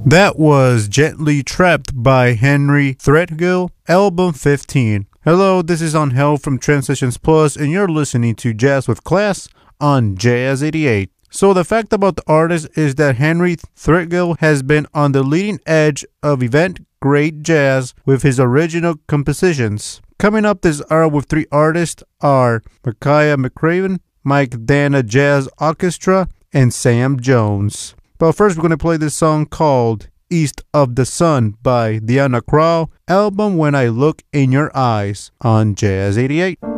That was Gently Trapped by Henry Threadgill, album 15. Hello, this is Angel from Transitions Plus, and you're listening to Jazz with Class on Jazz 88. So the fact about the artist is that Henry Threadgill has been on the leading edge of event-grade jazz with his original compositions. Coming up this hour with three artists are Makaya McCraven, Mike Dana Jazz Orchestra, and Sam Jones. But first we're going to play this song called East of the Sun by Diana Krall, album When I Look in Your Eyes on Jazz 88.